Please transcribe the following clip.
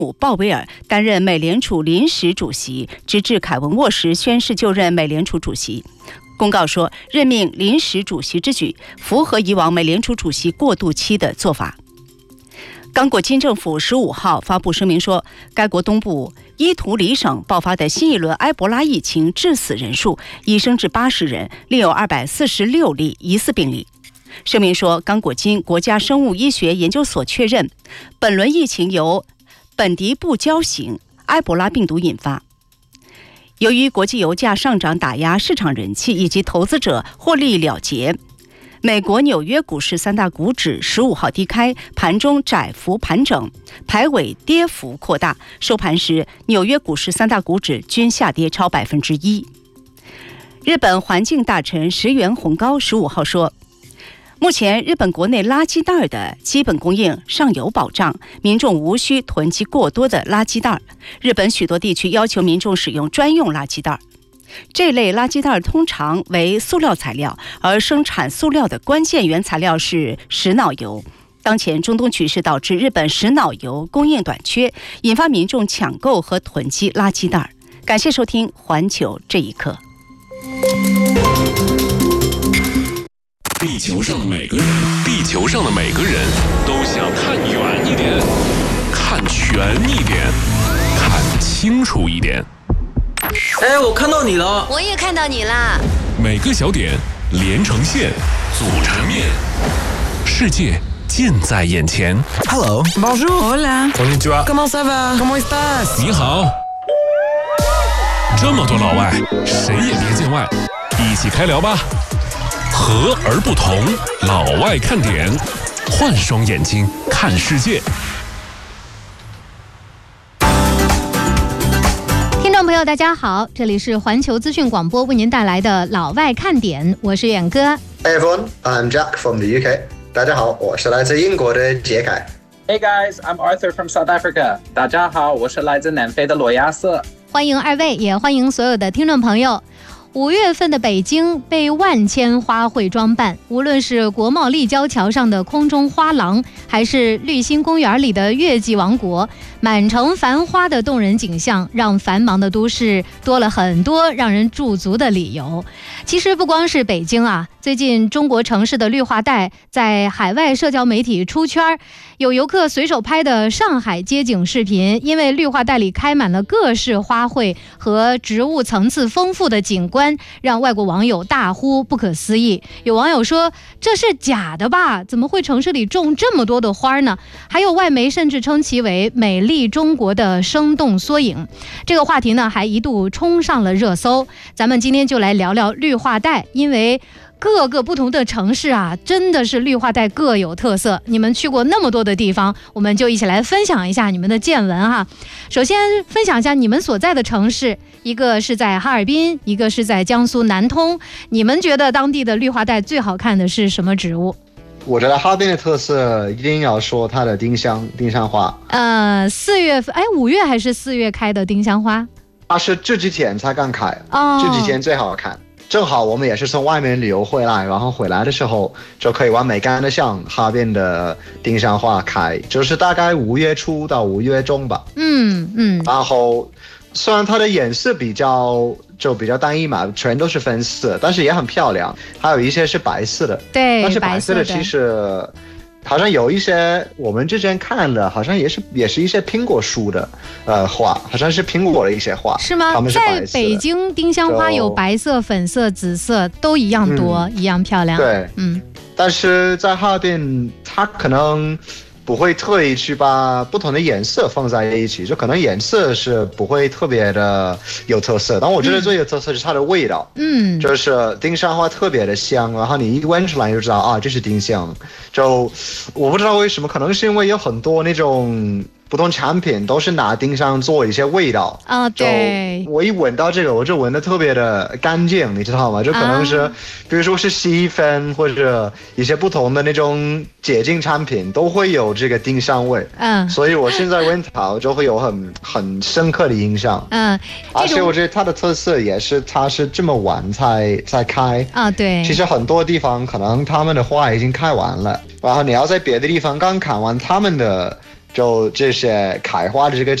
鲍威尔担任美联储临时主席，直至凯文沃什宣誓就任美联储主席。公告说，任命临时主席之举符合以往美联储主席过渡期的做法。刚果金政府15号发布声明说，该国东部伊图里省爆发的新一轮埃博拉疫情致死人数已升至80人，另有246例疑似病例。声明说，刚果金国家生物医学研究所确认，本轮疫情由本迪布胶型埃博拉病毒引发。由于国际油价上涨打压市场人气以及投资者获利了结，美国纽约股市三大股指15号低开，盘中窄幅盘整，排尾跌幅扩大。收盘时，纽约股市三大股指均下跌超1%。日本环境大臣石原宏高15号说，目前日本国内垃圾袋的基本供应尚有保障，民众无需囤积过多的垃圾袋。日本许多地区要求民众使用专用垃圾袋。这类垃圾袋通常为塑料材料，而生产塑料的关键原材料是石脑油。当前中东局势导致日本石脑油供应短缺，引发民众抢购和囤积垃圾袋。感谢收听环球这一刻。 地球上的每个人都想看远一点，看全一点，看清楚一点。 哎，我看到你了， 我也看到你啦。 每个小点连成线，组成面，世界近在眼前。 Hello, bonjour, hola, konnichiwa, comment ça va, comment estás？ 你好。这么多老外，谁也别见外，一起开聊吧。和而不同，老外看点，换双眼睛看世界。 听众朋友大家好，这里是环球资讯广播为您带来的老外看点，我是远哥。 Hey everyone, I'm Jack from the UK. 大家好，我是来自英国的杰凯。 Hey guys, I'm Arthur from South Africa. 大家好，我是来自南非的罗亚瑟。 欢迎二位，也欢迎所有的听众朋友。5月份的北京被万千花卉装扮，无论是国贸立交桥上的空中花廊，还是绿心公园里的月季王国，满城繁花的动人景象，让繁忙的都市多了很多让人驻足的理由。其实不光是北京啊，最近中国城市的绿化带在海外社交媒体出圈，有游客随手拍的上海街景视频，因为绿化带里开满了各式花卉和植物层次丰富的景观，让外国网友大呼不可思议。有网友说，这是假的吧？怎么会城市里种这么多的花呢？还有外媒甚至称其为美丽中国的生动缩影。这个话题呢，还一度冲上了热搜。咱们今天就来聊聊绿化带，因为各个不同的城市啊，真的是绿化带各有特色。你们去过那么多的地方，我们就一起来分享一下你们的见闻哈。首先分享一下你们所在的城市，一个是在哈尔滨，一个是在江苏南通。你们觉得当地的绿化带最好看的是什么植物？ 我觉得哈尔滨的特色一定要说它的丁香花。 4月份，5月还是4月开的丁香花？ 它是这几天才刚开， 哦， 这几天最好看。正好我们也是从外面旅游回来，然后回来的时候就可以完美看得上哈尔滨的丁香花开，就是大概5月初到5月中吧。然后虽然它的颜色比较单一嘛，全都是粉色，但是也很漂亮。还有一些是白色的， 对， 但是白色的其实好像有一些我们之前看的，好像也是一些苹果树的花，好像是苹果的一些花， 是吗？ 它们是白色的。 在北京丁香花有白色、粉色、紫色，都一样多，一样漂亮。 对，但是在哈尔滨，它可能不会特意去把不同的颜色放在一起，就可能颜色是不会特别的有特色，但我觉得最有特色是它的味道。就是丁香花特别的香，然后你一闻出来就知道啊，这是丁香。就我不知道为什么，可能是因为有很多那种不同产品都是拿丁香做一些味道啊，对。 我一闻到这个，我就闻得特别的干净，你知道吗？就可能是，比如说是洗衣粉或者一些不同的那种洁净产品都会有这个丁香味。所以我现在闻它就会有很深刻的印象。而且我觉得它的特色也是，它是这么晚才开啊，对。 其实很多地方可能他们的花已经开完了，然后你要在别的地方刚砍完他们的就这些开花的这个